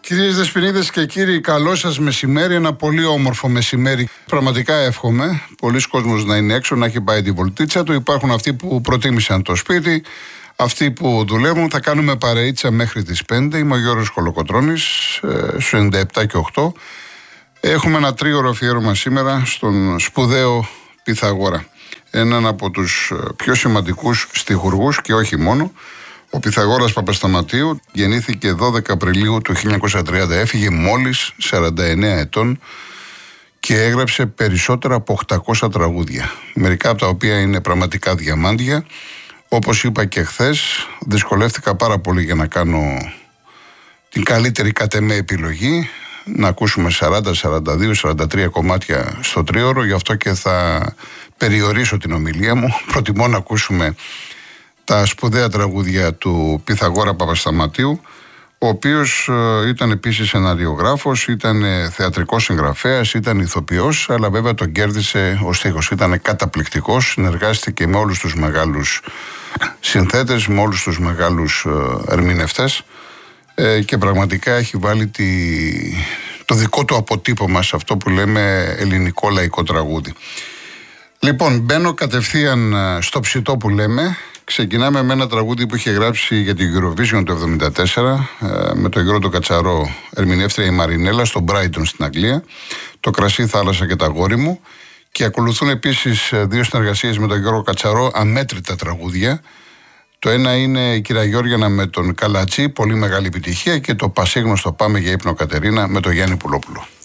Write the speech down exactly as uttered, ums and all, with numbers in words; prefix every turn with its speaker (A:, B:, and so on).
A: Κυρίες Δεσποινίδες και κύριοι, καλό σας μεσημέρι. Ένα πολύ όμορφο μεσημέρι. Πραγματικά εύχομαι πολλοί κόσμος να είναι έξω, να έχει πάει τη βολτίτσα του. Υπάρχουν αυτοί που προτίμησαν το σπίτι, αυτοί που δουλεύουν. Θα κάνουμε παρεΐτσα μέχρι τις πέντε. Είμαι ο Γιώργος Κολοκοτρώνης, στους ενενήντα επτά και οκτώ. Έχουμε ένα τρίωρο αφιέρωμα σήμερα στον σπουδαίο Πυθαγόρα. Έναν από τους πιο σημαντικούς στιχουργούς και όχι μόνο. Ο Πυθαγόρας Παπασταματίου γεννήθηκε δώδεκα Απριλίου του χίλια εννιακόσια τριάντα. Έφυγε μόλις σαράντα εννέα ετών και έγραψε περισσότερα από οκτακόσια τραγούδια. Μερικά από τα οποία είναι πραγματικά διαμάντια. Όπως είπα και χθες, δυσκολεύτηκα πάρα πολύ για να κάνω την καλύτερη κατ' εμέ επιλογή. Να ακούσουμε σαράντα, σαράντα δύο, σαράντα τρία κομμάτια στο τρίωρο. Γι' αυτό και θα περιορίσω την ομιλία μου. Προτιμώ να ακούσουμε τα σπουδαία τραγούδια του Πυθαγόρα Παπασταματίου, ο οποίος ε, ήταν επίσης σεναριογράφος, ήταν ε, θεατρικός συγγραφέας, ήταν ηθοποιός, αλλά βέβαια τον κέρδισε ο στίχος. Ήταν καταπληκτικός, συνεργάστηκε με όλους τους μεγάλους συνθέτες, με όλους τους μεγάλους ε, ερμηνευτές ε, και πραγματικά έχει βάλει τη, το δικό του αποτύπωμα σε αυτό που λέμε ελληνικό λαϊκό τραγούδι. Λοιπόν, μπαίνω κατευθείαν στο ψητό που λέμε. Ξεκινάμε με ένα τραγούδι που είχε γράψει για την Eurovision το εβδομήντα τέσσερα με τον Γιώργο τον Κατσαρό, ερμηνεύτρια η Μαρινέλα στο Brighton στην Αγγλία, το Κρασί, Θάλασσα και τα Γόρι μου, και ακολουθούν επίσης δύο συνεργασίες με τον Γιώργο Κατσαρό, αμέτρητα τραγούδια. Το ένα είναι η Κυρία Γιώργιανα με τον Καλατζή, πολύ μεγάλη επιτυχία, και το πασίγνωστο Πάμε για ύπνο Κατερίνα με τον Γιάννη Πουλόπουλο.